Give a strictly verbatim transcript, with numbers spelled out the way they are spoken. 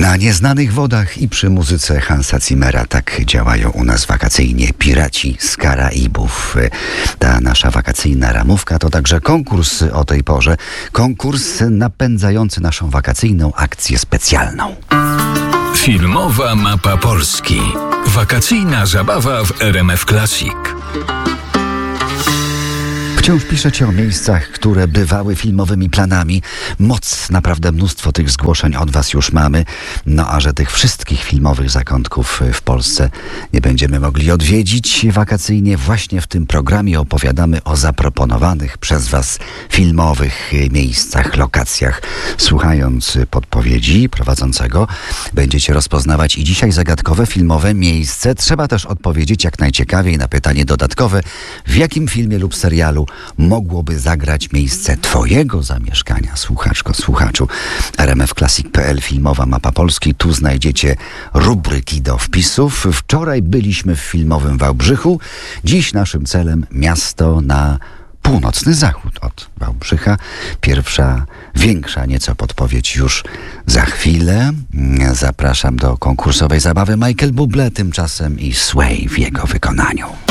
Na nieznanych wodach i przy muzyce Hansa Zimmera tak działają u nas wakacyjnie piraci z Karaibów. Ta nasza wakacyjna ramówka to także konkurs o tej porze. Konkurs napędzający naszą wakacyjną akcję specjalną. Filmowa mapa Polski. Wakacyjna zabawa w R M F Classic. Wciąż piszecie o miejscach, które bywały filmowymi planami. Moc, naprawdę mnóstwo tych zgłoszeń od was już mamy. No a że tych wszystkich filmowych zakątków w Polsce nie będziemy mogli odwiedzić wakacyjnie, właśnie w tym programie opowiadamy o zaproponowanych przez was filmowych miejscach, lokacjach. Słuchając podpowiedzi prowadzącego, będziecie rozpoznawać i dzisiaj zagadkowe filmowe miejsce. Trzeba też odpowiedzieć jak najciekawiej na pytanie dodatkowe, w jakim filmie lub serialu mogłoby zagrać miejsce twojego zamieszkania. Słuchaczko, słuchaczu, R M F Classic kropka P L, filmowa mapa Polski. Tu znajdziecie rubryki do wpisów. Wczoraj byliśmy w filmowym Wałbrzychu. Dziś naszym celem miasto na północny zachód od Wałbrzycha. Pierwsza, większa nieco podpowiedź już za chwilę. Zapraszam do konkursowej zabawy Michael Bublé, tymczasem i Sway w jego wykonaniu.